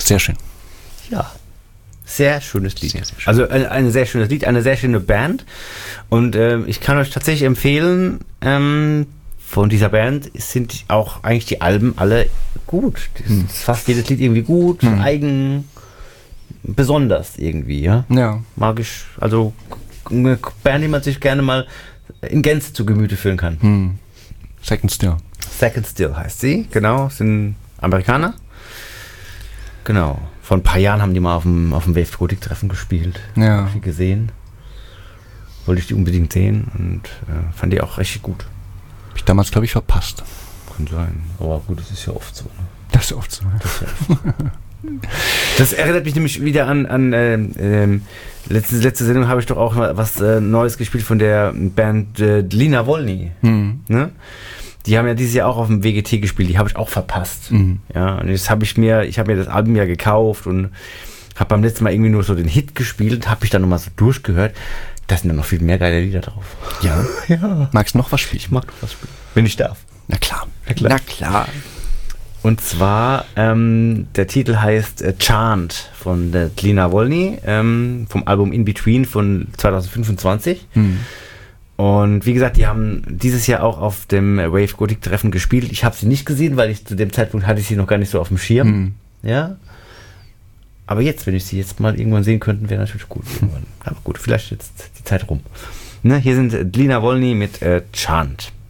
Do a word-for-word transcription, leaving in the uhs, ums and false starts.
Sehr schön. Ja. Sehr schönes Lied. Sehr, sehr schön. Also ein, ein sehr schönes Lied, eine sehr schöne Band. Und ähm, ich kann euch tatsächlich empfehlen, ähm, von dieser Band sind auch eigentlich die Alben alle gut. Das Hm. ist fast jedes Lied irgendwie gut, Hm. eigen, besonders irgendwie, ja. Ja. Mag ich, also eine Band, die man sich gerne mal in Gänze zu Gemüte führen kann. Hm. Second Still. Second Still heißt sie, genau, sind Amerikaner. Genau, vor ein paar Jahren haben die mal auf dem, auf dem Wave Gothic Treffen gespielt. Ja. Hab ich gesehen. Wollte ich die unbedingt sehen und äh, fand die auch richtig gut. Hab ich damals, glaube ich, verpasst. Kann sein. Aber gut, das ist ja oft so. Ne? Das ist oft so. Das erinnert mich nämlich wieder an, an ähm, ähm, letzte, letzte Sendung habe ich doch auch mal was äh, Neues gespielt von der Band äh, Lina Wolny. Hm. Ne? Die haben ja dieses Jahr auch auf dem W G T gespielt, die habe ich auch verpasst. Mhm. Ja, und jetzt habe ich mir, ich habe mir das Album ja gekauft und habe beim letzten Mal irgendwie nur so den Hit gespielt, habe ich dann nochmal so durchgehört. Da sind dann noch viel mehr geile Lieder drauf. Ja. Ja. Magst du noch was spielen? Ich mag doch was spielen. Wenn ich darf. Na klar. Na klar. Na klar. Und zwar, ähm, der Titel heißt äh, Chant von der Lina Wolny, ähm, vom Album In Between von zwanzig fünfundzwanzig. Hm. Und wie gesagt, die haben dieses Jahr auch auf dem Wave Gothic Treffen gespielt. Ich habe sie nicht gesehen, weil ich zu dem Zeitpunkt hatte ich sie noch gar nicht so auf dem Schirm. Hm. Ja. Aber jetzt, wenn ich sie jetzt mal irgendwann sehen könnte, wäre natürlich gut. Irgendwann. Aber gut, vielleicht jetzt die Zeit rum. Ne, hier sind Lina Wolny mit äh, Chant.